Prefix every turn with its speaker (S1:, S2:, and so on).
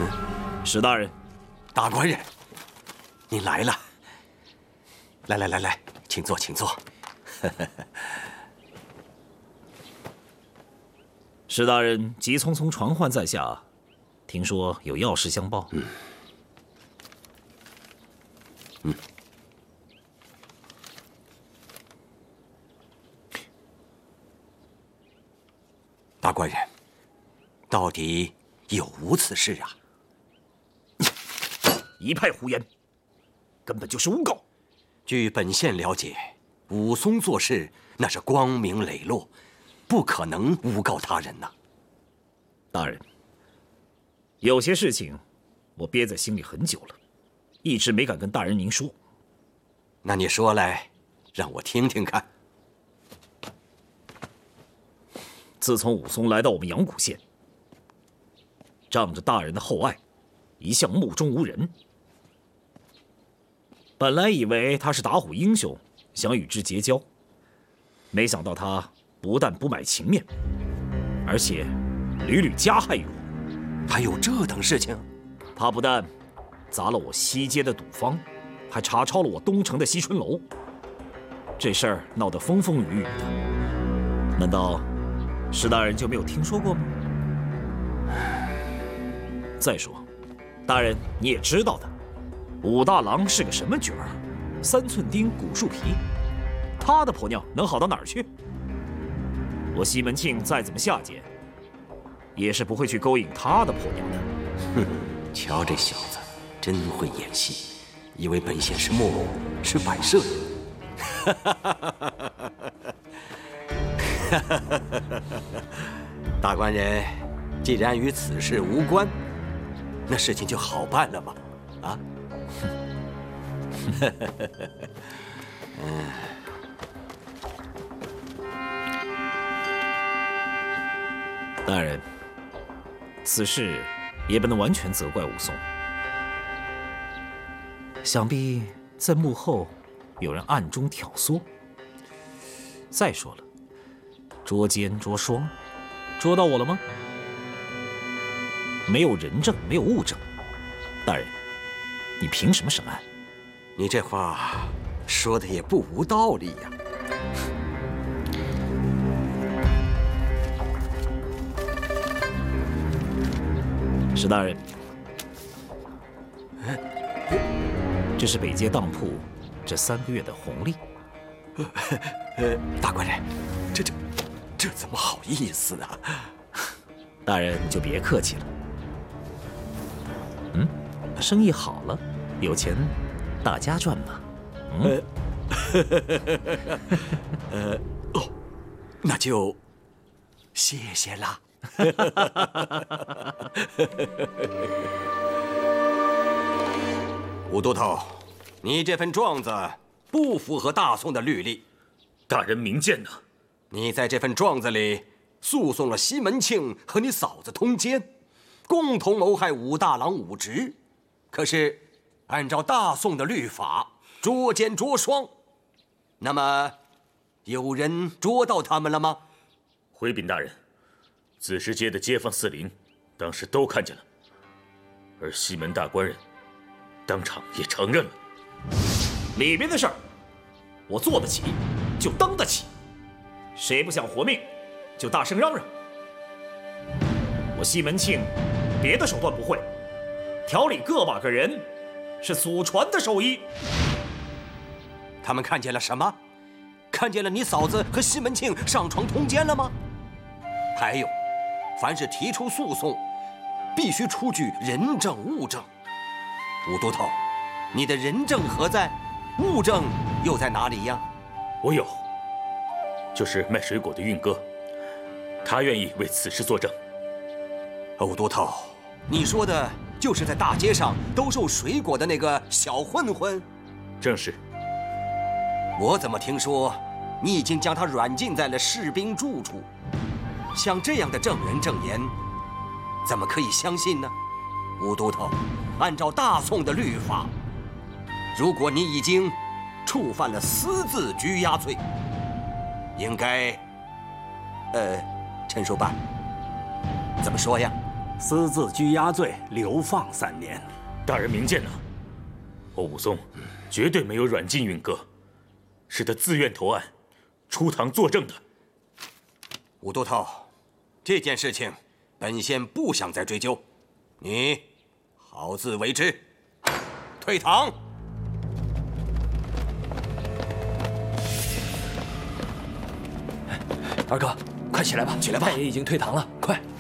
S1: 史大人，
S2: 大官人，您来了。来，请坐，请坐。
S1: 史大人急匆匆传唤在下，听说有要事相报。
S2: 大官人，到底有无此事啊？
S1: 一派胡言，根本就是诬告。
S2: 据本县了解，武松做事那是光明磊落，不可能诬告他人呐。
S1: 大人，有些事情我憋在心里很久了，一直没敢跟大人您说。
S2: 那你说来，让我听听看。
S1: 自从武松来到我们阳谷县，仗着大人的厚爱，一向目中无人。本来以为他是打虎英雄，想与之结交，没想到他不但不买情面，而且屡屡加害于我。
S2: 还有这等事情？
S1: 他不但砸了我西街的赌坊，还查抄了我东城的西春楼。这事儿闹得风风雨雨的，难道史大人就没有听说过吗？再说，大人你也知道的，武大郎是个什么角儿，3寸钉骨树皮，他的婆娘能好到哪儿去？我西门庆再怎么下贱，也是不会去勾引他的婆娘的。
S2: 哼，瞧这小子，真会演戏，以为本县是木偶，是摆设的。大官人，既然与此事无关，那事情就好办了嘛。啊？
S1: 大人，此事也不能完全责怪武松，想必在幕后有人暗中挑唆。再说了，捉奸捉双，捉到我了吗？没有人证，没有物证，大人，你凭什么审案？
S2: 你这话说的也不无道理呀。
S1: 史大人，这是北街当铺这3个月的红利。
S2: 大官人，这怎么好意思啊？
S1: 大人就别客气了。生意好了，有钱大家赚嘛。
S2: 那就谢谢啦。武都头，你这份状子不符合大宋的律例。
S3: 大人明鉴呐。
S2: 你在这份状子里诉讼了西门庆和你嫂子通奸，共同谋害武大郎武直。可是按照大宋的律法，捉奸捉双，那么有人捉到他们了吗？
S3: 回禀大人，子时街的街坊四邻当时都看见了，而西门大官人当场也承认了。
S1: 里边的事儿，我做得起，就当得起。谁不想活命，就大声嚷嚷。我西门庆别的手段不会，调理个把个人是祖传的手艺。
S2: 他们看见了什么？看见了你嫂子和西门庆上床通奸了吗？还有，凡是提出诉讼，必须出具人证物证。武都头，你的人证何在？物证又在哪里呀？
S3: 我有，就是卖水果的运哥，他愿意为此事作证。
S2: 武都头，你说的就是在大街上兜售水果的那个小混混？
S3: 正是。
S2: 我怎么听说你已经将他软禁在了士兵住处？像这样的证人证言，怎么可以相信呢？武都头，按照大宋的律法，如果你已经触犯了私自拘押罪，应该，陈叔办，怎么说呀？
S4: 私自拘押罪，流放3年。
S3: 大人明鉴呐，我武松绝对没有软禁允哥，是他自愿投案，出堂作证的。
S2: 武都头，这件事情本仙不想再追究，你好自为之。退堂。
S5: 二哥，快起来吧！
S2: 起来吧！
S5: 太爷已经退堂了，快！